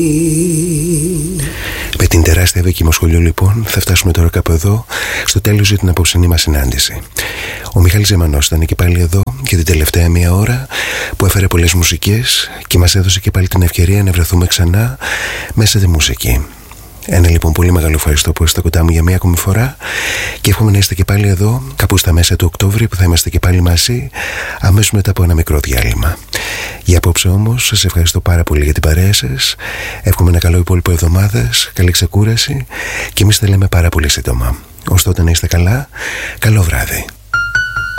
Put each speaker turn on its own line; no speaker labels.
Με την τεράστια δίκημο σχολείο λοιπόν θα φτάσουμε τώρα κάπου εδώ στο τέλος για την απόψινή μας συνάντηση. Ο Μιχάλης Ζεμανός ήταν και πάλι εδώ για την τελευταία μία ώρα που έφερε πολλές μουσικές και μας έδωσε και πάλι την ευκαιρία να βρεθούμε ξανά μέσα στη μουσική. Ένα λοιπόν πολύ μεγάλο ευχαριστώ που είστε κοντά μου για μία ακόμη φορά και εύχομαι να είστε και πάλι εδώ κάπου στα μέσα του Οκτώβρη που θα είμαστε και πάλι μαζί αμέσως μετά από ένα μικρό διάλειμμα. Για απόψε όμως σας ευχαριστώ πάρα πολύ για την παρέα σας. Εύχομαι ένα καλό υπόλοιπο εβδομάδας, καλή ξεκούραση και εμείς τα λέμε πάρα πολύ σύντομα. Ως τότε να είστε καλά, καλό βράδυ.